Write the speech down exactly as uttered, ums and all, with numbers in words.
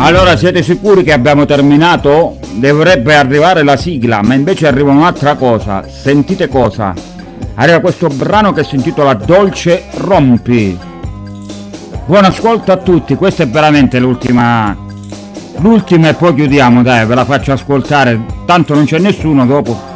Allora siete sicuri che abbiamo terminato? Dovrebbe arrivare la sigla, ma invece arriva un'altra cosa. Sentite cosa? Arriva questo brano che si intitola Dolce Rompi. Buon ascolto a tutti, questa è veramente l'ultima. L'ultima e poi chiudiamo, dai, ve la faccio ascoltare, tanto non c'è nessuno dopo.